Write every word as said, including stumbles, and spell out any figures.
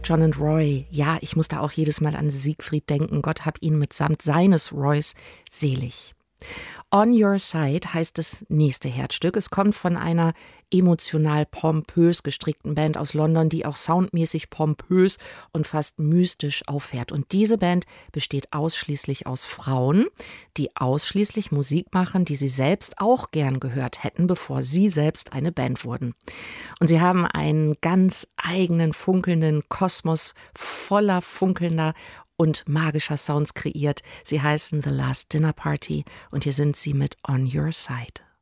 John and Roy. Ja, ich musste auch jedes Mal an Siegfried denken. Gott hab ihn mitsamt seines Roys selig. On Your Side heißt das nächste Herzstück. Es kommt von einer emotional pompös gestrickten Band aus London, die auch soundmäßig pompös und fast mystisch auffährt. Und diese Band besteht ausschließlich aus Frauen, die ausschließlich Musik machen, die sie selbst auch gern gehört hätten, bevor sie selbst eine Band wurden. Und sie haben einen ganz eigenen, funkelnden Kosmos voller funkelnder und magischer Sounds kreiert. Sie heißen The Last Dinner Party und hier sind sie mit On Your Side.